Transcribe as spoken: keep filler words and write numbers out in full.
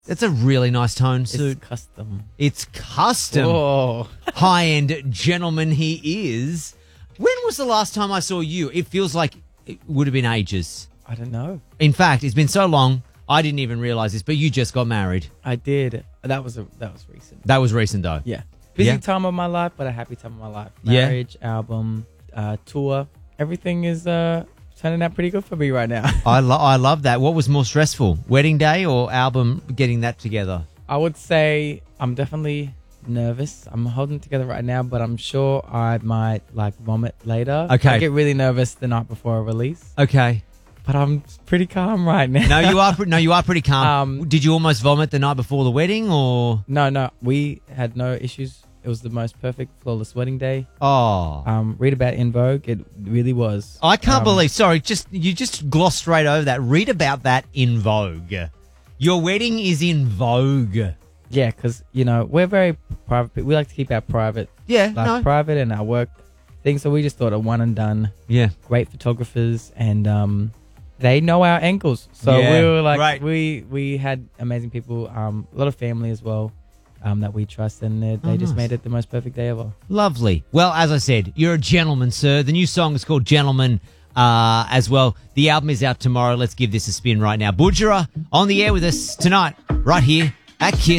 It's a really nice tone It's suit. custom. It's custom. Oh. High-end gentleman he is. When was the last time I saw you? It feels like it would have been ages. I don't know. In fact, it's been so long, I didn't even realize this, but you just got married. I did. That was a that was recent. That was recent, though. Yeah. Busy Yeah. time of my life, but a happy time of my life. Yeah. Marriage, album, uh, tour. Everything is uh, turning out pretty good for me right now. I, lo- I love that. What was more stressful, wedding day or album getting that together? I would say I'm definitely nervous. I'm holding it together right now, but I'm sure I might like vomit later. Okay. I get really nervous the night before a release, Okay. but I'm pretty calm right now. No, you are. Pre- no, you are pretty calm. Um, Did you almost vomit the night before the wedding, or? No, no, we had no issues. It was the most perfect, flawless wedding day. Oh, Um, read about In Vogue. It really was. I can't Um, believe. Sorry, just you just glossed straight over that. Read about that in Vogue. Your wedding is in Vogue. Yeah, because you know we're very private. pe- We like to keep our private Yeah. life No. private and our work things. So we just thought a one and done. Yeah. Great photographers, and um, they know our ankles. So Yeah, we were like, right. we we had amazing people. Um, a lot of family as well. Um, that we trust, and they, they Oh, just nice. made it the most perfect day ever. Lovely. Well, as I said, you're a gentleman, sir. The new song is called Gentleman uh, as well. The album is out tomorrow. Let's give this a spin right now. Budjerah on the air with us tonight, right here at Kiss.